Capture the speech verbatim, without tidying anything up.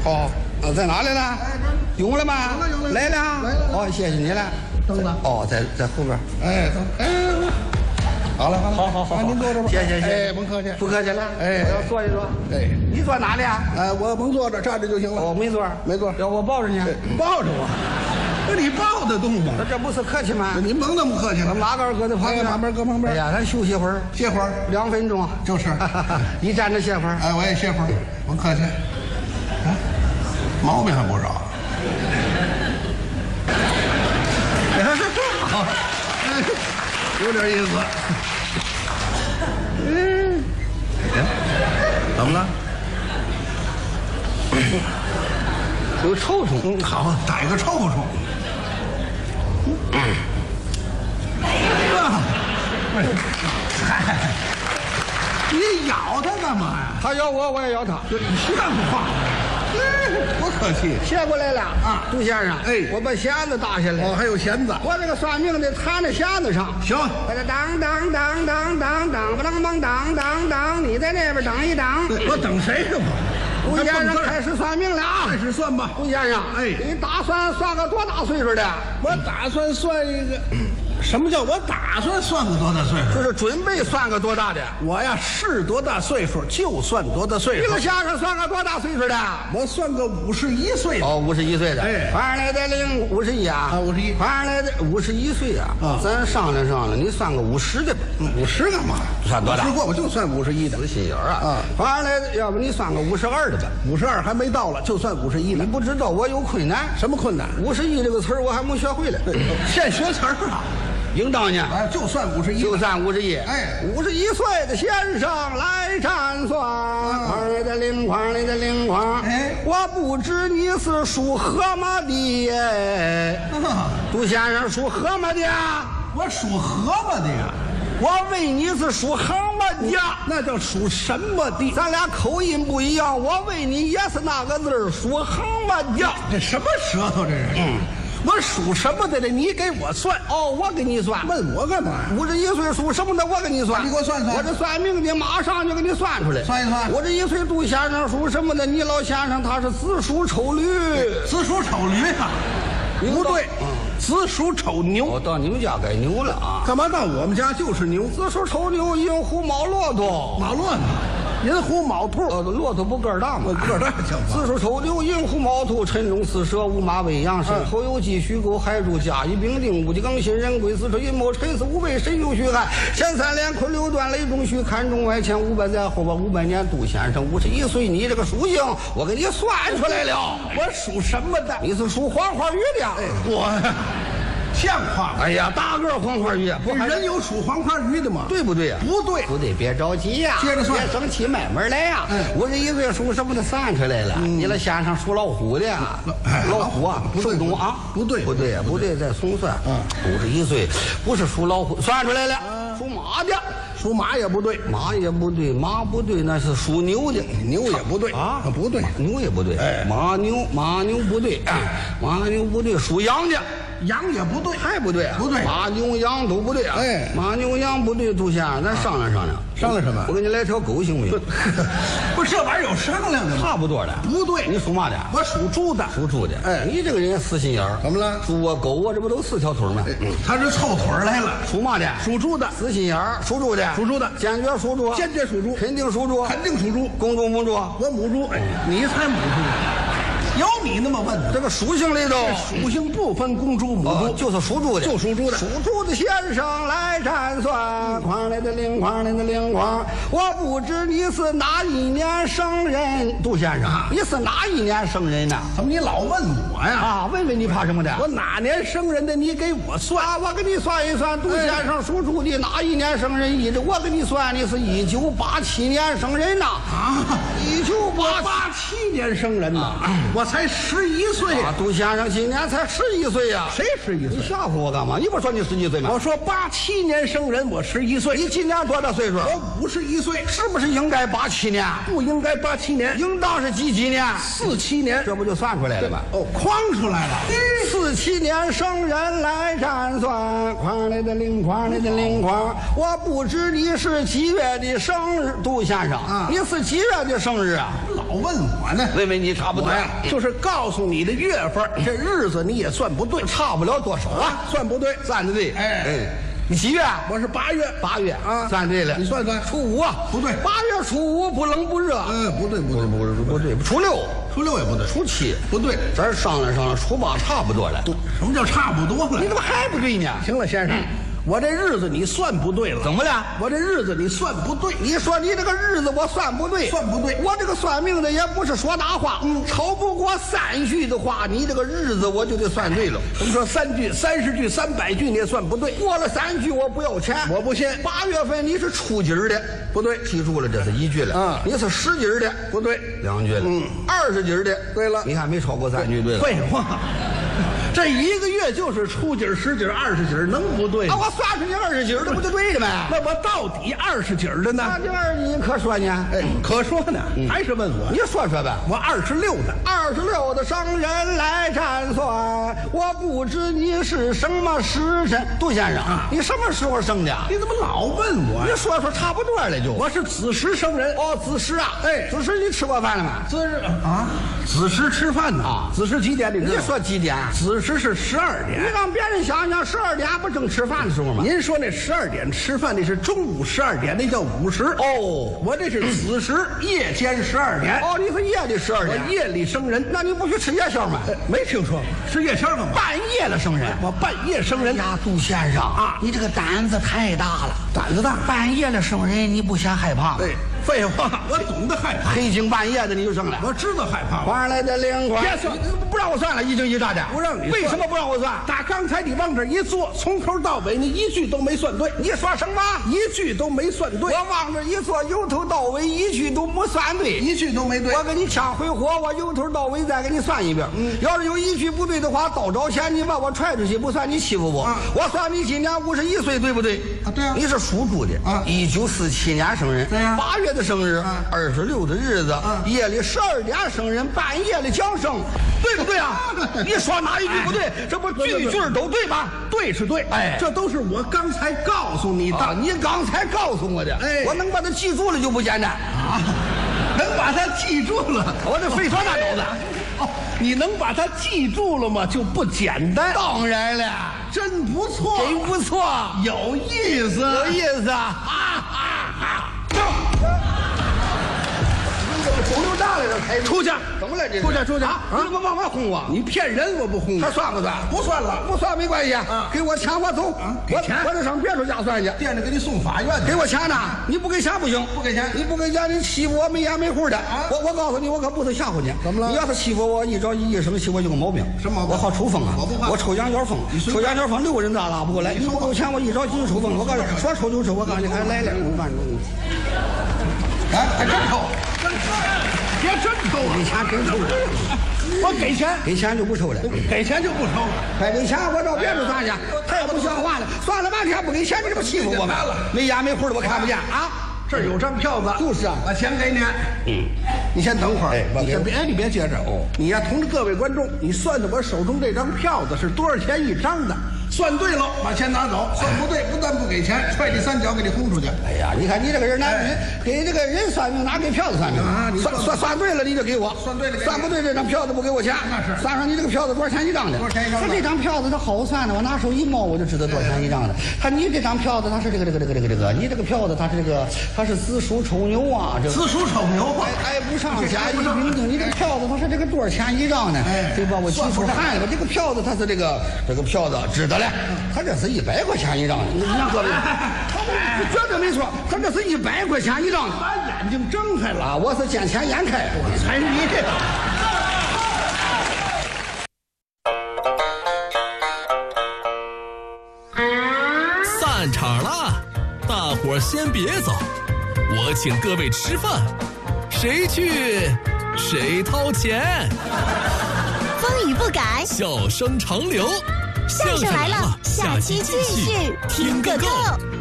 哦，呃，在哪里呢？用了吗？ 用了， 来了， 来了。 哦，谢谢你了。 灯呢？ 哦，在在后边。 哎，等，哎，好了，好了， 好好好， 您坐这吧。 谢谢谢谢， 哎，甭客气， 不客气了。 哎， 我要坐一坐。 哎， 你坐哪里啊？ 哎，我甭坐着，站着就行了。 我没坐， 没坐， 要我抱着你， 抱着我。那你抱得动吗？ 那这不是客气吗？ 您甭那么客气了。 马杆搁在旁边， 旁边搁旁边。 哎呀，咱休息会儿， 歇会儿， 两分钟。 就是， 你站着歇会儿。 哎，我也歇会儿，甭客气。啊，毛病还不少。好，哎，有点意思。嗯，怎么了？ 有臭虫。 嗯，好，逮个臭虫。嗯。啊！嗨，你咬它干嘛呀？ 他咬我，我也咬他。 这你像话吗？多可气！ 谢过来了啊，杜先生。 哎， 我把弦子搭下来。 哦，还有弦子。 我这个算命的弹在弦子上。 行。 把它当当当当当当当当当当当，你在那边等一等。 我等谁呀？我。 杜先生开始算命了啊！ 开始算吧。 杜先生， 哎， 你打算算个多大岁数的？ 我打算算一个。什么叫我打算算个多大岁数？ 就是准备算个多大的。 我呀是多大岁数就算多大岁数。 你个先生算个多大岁数的？ 我算个五十一岁的。 哦，五十一岁的。 哎， 反正来的零五十一啊。 啊，五十一。 反正来的五十一岁啊。啊，咱商量商量，你算个五十的吧。 五十干嘛？ 算多大？ 不过我就算五十一的。 死心眼儿啊。 啊， 反正来的，要不你算个五十二的吧。 五十二还没到了，就算五十一的。 你不知道我有困难。 什么困难？ 五十一这个词儿我还没学会呢。 现学词儿啊。 应当呢， 哎，就算五十一， 就算五十一， 哎， 五十一岁的先生来占算，框里的零框里的零框， 哎， 我不知你是属何么的，哎，杜先生属何么的？ 我属何么的呀？ 我问你是属何么的？ 那叫属什么的？ 咱俩口音不一样，我问你也是那个字儿，属何么的？ 这什么舌头这是？嗯。我属什么的？你给我算哦，我给你算。 问我干嘛？ 五十一岁属什么的？我给你算。 你给我算算。 我这算命的马上就给你算出来。 算一算。 我这一岁杜先生属什么的？你老先生他是子鼠丑驴。 子鼠丑驴啊？不对，子鼠丑牛。 我到你们家该牛了啊！ 干嘛到我们家就是牛？ 子鼠丑牛，寅虎卯骆驼。 卯骆驼。寅虎卯兔， 呃，骆驼不个儿大吗？ 个儿大行吗？ 子鼠丑牛，寅虎卯兔，辰中巳蛇，午马未羊，申猴酉鸡戌狗亥猪甲乙丙丁戊己庚辛壬癸巳丑寅卯辰巳午未申酉戌亥，前三连坤六断雷中戌，看中外前五百载，后边五百年。杜先生五十一岁，你这个属性我给你算出来了。 我属什么的？ 你是属黄花鱼的。 哎，我。像话吗？ 哎呀，大个黄花鱼， 不人有属黄花鱼的吗？ 对不对呀？ 不对， 不对，别着急呀， 接着算， 别生气，慢慢来呀。我这一岁属什么的算出来了，你那先生属老虎的，老虎啊，属东啊， 不对， 不对呀，不对，再重算。五十一岁不是属老虎，算出来了，属马的， 属马也不对， 马也不对，马不对，那是属牛的， 牛也不对啊， 不对， 牛也不对，马牛马牛不对，马牛不对，属羊的。 羊也不对， 还不对， 不对， 马牛羊都不对啊！ 哎， 马牛羊不对，杜先生，咱商量商量， 商量什么？ 我给你来条狗行不行？ 不是这玩意儿有商量的吗？ 差不多的， 不对， 你属嘛的？ 我属猪的， 属猪的。哎，你这个人死心眼儿， 怎么了？ 猪啊狗啊，这不都四条腿吗？ 他是凑腿来了。 属嘛的？ 属猪的， 死心眼儿，属猪的， 属猪的， 坚决属猪， 坚决属猪， 肯定属猪， 肯定属猪。 公猪母猪？ 我母猪，哎，你才母猪。有你那么问的？ 这个属性里头， 属性不分公猪母猪， 哦、就是属猪的， 就属猪的。 属猪的先生来占算，框里的零框里的零框，我不知你是哪一年生人，杜先生，啊、你是哪一年生人呢？ 怎么你老问我呀？ 啊，问问你怕什么的？ 我哪年生人的？你给我算， 啊、我给你算一算，杜先生属猪的哪一年生人？一直我给你算，你是一九八七年生人呐。 啊， 一九八七年生人呐，啊、我才十一岁啊！杜先生今年才十一岁呀！ 谁十一岁？ 你吓唬我干嘛？你不说你十几岁吗？ 我说八七年生人，我十一岁。 你今年多大岁数？ 我五十一岁， 是不是应该八七年？ 不应该八七年， 应当是几几年？ 四七年， 这不就算出来了吗？ 哦，框出来了。 四七年生人来占算，框里的零框里的零框，我不知你是几月的生日，杜先生啊，你是几月的生日啊？ 老问我呢？ 问问你差不多呀，就是告诉你的月份，这日子你也算不对， 差不了多少啊， 算不对， 算的对。 哎哎， 你几月？ 我是八月， 八月啊， 算对了。 你算算， 初五啊， 不对， 八月初五不冷不热。 嗯，不对，不对， 不对，不对，初六， 初六也不对， 初七不对， 咱商量商量，初八差不多了。 什么叫差不多了？ 你怎么还不对呢？ 行了，先生。我这日子你算不对了， 怎么了？ 我这日子你算不对， 你说你这个日子我算不对， 算不对。 我这个算命的也不是说大话，嗯，超不过三句的话，你这个日子我就得算对了。 我们说三句、三十句、三百句你也算不对， 过了三句我不要钱， 我不信。 八月份你是初几的， 不对， 记住了，这是一句了。 啊， 你是十几的， 不对， 两句了。嗯，二十几的， 对了。 你看没超过三句，对了。 废话。这一个月就是初几、十几、二十几，能不对吗？ 啊，我算出你二十几的不就对了吗？ 那我到底二十几的呢？ 那这二十几可说呢？ 哎，可说呢，嗯、还是问我？ 你说说吧。 我二十六的， 二十六的生人来占算，我不知你是什么时辰。杜先生，啊、你什么时候生的？ 你怎么老问我呀？ 你说说差不多了就。 我是子时生人。 哦，子时啊， 哎， 子时你吃过饭了吗？ 子时啊，子时吃饭呢啊？子时几点？你你说几点？ 子时是十二点。 你让别人想想，十二点不正吃饭的时候吗？ 您说那十二点吃饭，那是中午十二点，那叫午时。 哦， 我这是子时，夜间十二点。 哦，你是夜里十二点， 我夜里生人， 那你不去吃夜宵吗？ 没听说过吃夜宵干嘛？ 半夜了生人， 我半夜生人呀，杜先生啊，你这个胆子太大了， 胆子大， 半夜了生人，你不嫌害怕吗？ 对。废话，我懂得害怕。 黑更半夜的你就生了， 我知道害怕。 换来的零块， 别算， 不让我算了，一惊一乍的。 不让你算， 为什么不让我算？ 打刚才你往这一坐，从头到尾你一句都没算对。 你说什么？ 一句都没算对。 我往这一坐，由头到尾一句都没算对， 一句都没对。 我给你呛回火，我由头到尾再给你算一遍。嗯，要是有一句不对的话，倒找钱，你把我踹出去，不算你欺负我。啊、我算你今年五十一岁，对不对？ 啊，对啊。 你是属猪的啊，一九四七年生人， 对呀、啊， 八月的生日。啊二十六的日子， 啊、 夜里十二点生人，半夜的降生，对不对啊？你说哪一句不对？哎、这不句句都对吧？ 对是对，哎，这都是我刚才告诉你的， 啊、你刚才告诉我的，哎，我能把它记住了就不简单啊， 能把它记住了， 我这废话大脑子。 哦，你能把它记住了吗？就不简单。 当然了， 真不错， 真不错， 有意思， 有意思啊！哈哈哈！走。肿瘤大了，这开出去！ 怎么了？这出去，出去！ 啊！你怎么往外轰我？ 你骗人！我不轰你。 他算不算？ 不算了， 不算没关系。啊，给我钱，我走。 啊，给钱， 我得上别处家算去。 惦着给你送法院去。 给我钱呢？你不给钱不行。 不给钱， 你不给钱，你欺负我没眼没户的。啊！我我告诉你，我可不是吓唬你。 怎么了？ 你要是欺负我，一朝一生气，我有个毛病。 什么毛病？ 我好抽风啊！ 我不怕。 我抽羊角风，抽羊角风六个人咋拉不过来？你不给我钱，我一着急就抽风。我告诉你，说抽就抽。我告诉你，还来了。我告诉你， 哎，还真抽，真抽。别真抽啊！ 给钱真抽了， 我给钱， 给钱就不抽了， 给钱就不抽了。 快给钱，我找别处算去。太不像话了，算了半天不给钱，你这不欺负我吗？没眼没户的我看不见啊！ 这儿有张票子， 就是啊， 把钱给你。嗯，你先等会儿。哎，你先别，你别接着。哦，你呀，同着各位观众，你算算我手中这张票子是多少钱一张的？算对了，把钱拿走；算不对，不但不给钱，踹你三脚，给你轰出去。 哎呀，你看你这个人哪给这个人算命，哪给票子算命啊？你算算算对了，你就给我； 算对了， 算不对，这张票子不给我钱。 那是算上你这个票子多少钱一张的？ 多少钱一张？ 他这张票子他好算的，我拿手一摸我就知道多少钱一张的。他你这张票子他是这个这个这个这个这个，你这个票子他是这个他是子鼠丑牛啊，这子鼠丑牛啊，挨不上甲乙丙丁，你这个票子他是这个多少钱一张呢？ 哎， 对吧？我记出汗了，这个票子他是这个这个票子知道了，他这是一百块钱一张的，你看各位，他绝对没错，他这是一百块钱一张的。 把眼睛睁开了啊！我是见钱眼开， 才你。 散场了，大伙儿先别走，我请各位吃饭，谁去谁掏钱。 风雨不改， 笑声长流。 相声来了，下期继续听个够。